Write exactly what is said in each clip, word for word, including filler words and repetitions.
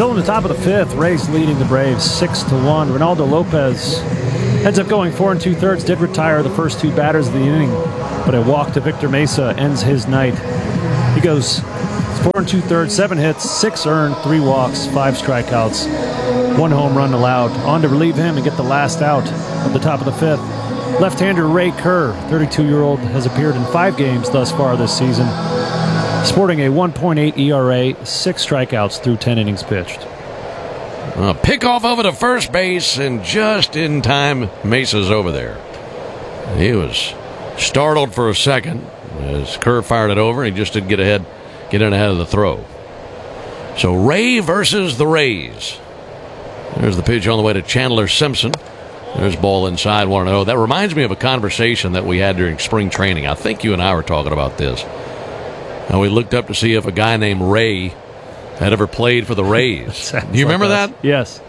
Still in the top of the fifth, Rays leading the Braves six to one. Ronaldo Lopez ends up going four and two-thirds, did retire the first two batters of the inning, but a walk to Victor Mesa ends his night. He goes four and two-thirds, seven hits, six earned, three walks, five strikeouts, one home run allowed. On to relieve him and get the last out of the top of the fifth. Left-hander Ray Kerr, thirty-two-year-old, has appeared in five games thus far this season, sporting a one point eight E R A, six strikeouts through ten innings pitched. A pickoff over to first base, and just in time, Mesa's over there. He was startled for a second as Kerr fired it over. He just didn't get ahead, get in ahead of the throw. So Ray versus the Rays. There's the pitch on the way to Chandler Simpson. There's ball inside, one and oh. That reminds me of a conversation that we had during spring training. I think you and I were talking about this. And we looked up to see if a guy named Ray had ever played for the Rays. Do you remember like that? Yes.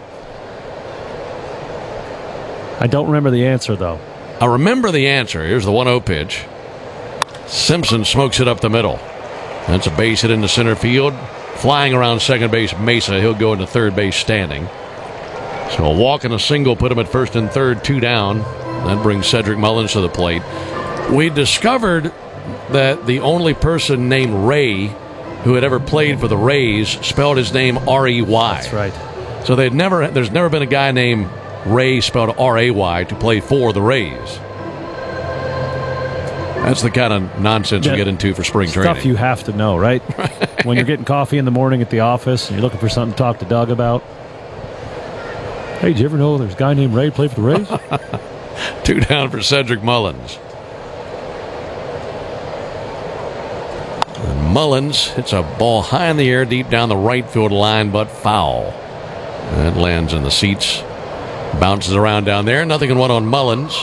I don't remember the answer, though. I remember the answer. Here's the one oh pitch. Simpson smokes it up the middle. That's a base hit into center field. Flying around second base, Mesa. He'll go into third base standing. So a walk and a single put him at first and third, two down. That brings Cedric Mullins to the plate. We discovered that the only person named Ray who had ever played for the Rays spelled his name R E Y. That's right. So they'd never, there's never been a guy named Ray spelled R A Y to play for the Rays. That's the kind of nonsense yeah, you get into for spring stuff training. Stuff you have to know, right? When you're getting coffee in the morning at the office and you're looking for something to talk to Doug about. Hey, did you ever know there's a guy named Ray play for the Rays? Two down for Cedric Mullins. And Mullins hits a ball high in the air deep down the right field line, but foul. And it lands in the seats. Bounces around down there. Nothing in one on Mullins.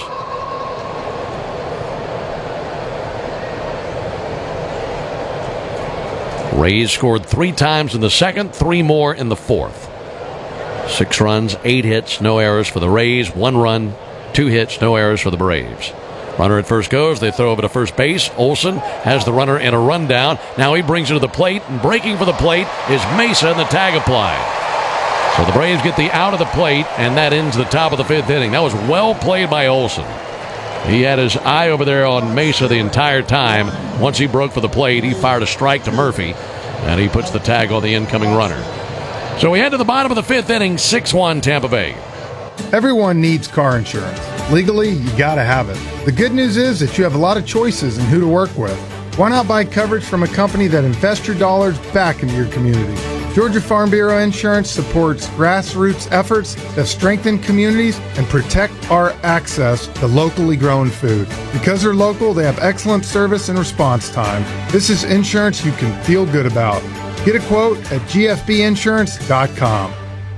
Rays scored three times in the second, three more in the fourth. Six runs, eight hits, no errors for the Rays. One run, two hits, no errors for the Braves. Runner at first goes. They throw over to first base. Olsen has the runner in a rundown. Now he brings it to the plate, and breaking for the plate is Mesa, and the tag applied. So the Braves get the out of the plate, and that ends the top of the fifth inning. That was well played by Olsen. He had his eye over there on Mesa the entire time. Once he broke for the plate, he fired a strike to Murphy, and he puts the tag on the incoming runner. So we head to the bottom of the fifth inning, six one Tampa Bay. Everyone needs car insurance. Legally, you gotta have it. The good news is that you have a lot of choices in who to work with. Why not buy coverage from a company that invests your dollars back into your community? Georgia Farm Bureau Insurance supports grassroots efforts that strengthen communities and protect our access to locally grown food. Because they're local, they have excellent service and response time. This is insurance you can feel good about. Get a quote at g f b insurance dot com.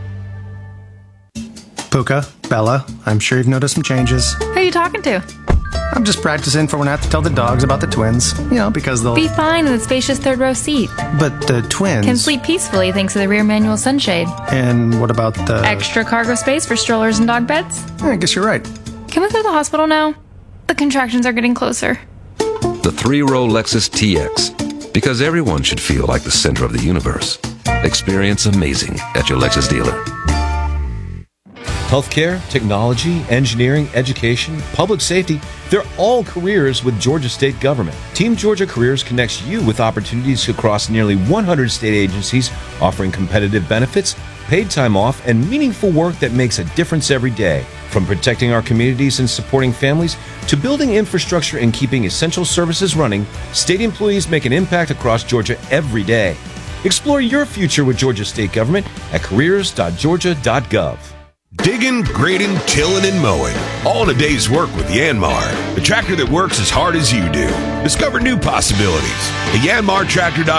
Puka, Bella, I'm sure you've noticed some changes. Who are you talking to? I'm just practicing for when I have to tell the dogs about the twins. You know, because they'll... Be fine in the spacious third row seat. But the twins... Can sleep peacefully thanks to the rear manual sunshade. And what about the... Extra cargo space for strollers and dog beds? I guess you're right. Can we go to the hospital now? The contractions are getting closer. The three-row Lexus T X. Because everyone should feel like the center of the universe. Experience amazing at your Lexus dealer. Healthcare, technology, engineering, education, public safety, they're all careers with Georgia State Government. Team Georgia Careers connects you with opportunities across nearly one hundred state agencies, offering competitive benefits, paid time off, and meaningful work that makes a difference every day. From protecting our communities and supporting families to building infrastructure and keeping essential services running, state employees make an impact across Georgia every day. Explore your future with Georgia State Government at careers dot georgia dot gov. Digging, grading, tilling, and mowing. All in a day's work with Yanmar, the tractor that works as hard as you do. Discover new possibilities at yanmar tractor dot com.